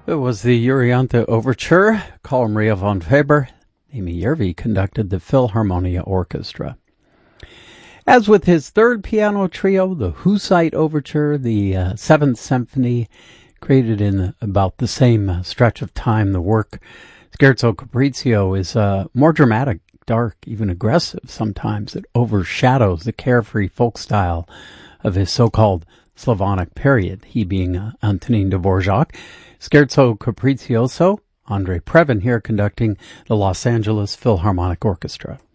It was the Euryanthe Overture. Carl Maria von Weber, Amy Järvi conducted the Philharmonia Orchestra. As with his third piano trio, the Hussite Overture, the Seventh Symphony, created in about the same stretch of time, the work Scherzo Capriccio is more dramatic, dark, even aggressive sometimes. It overshadows the carefree folk style of his so-called Slavonic period, he being Antonin Dvorak. Scherzo Capriccioso, Andrei Previn here conducting the Los Angeles Philharmonic Orchestra.